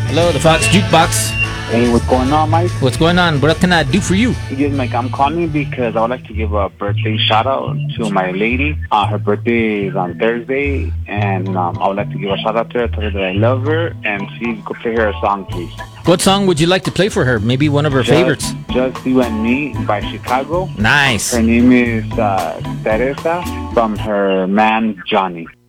Hello, the Fox Jukebox. Hey, what's going on, Mike? What's going on? What can I do for you? Yes, Mike, I'm calling because I would like to give a birthday shout out to my lady. Her birthday is on Thursday, and I would like to give a shout out to her, tell her that I love her, and see if you could play her a song, please. What song would you like to play for her? Maybe one of her favorites. Just You and Me by Chicago. Nice. Her name is Teresa from her man, Johnny.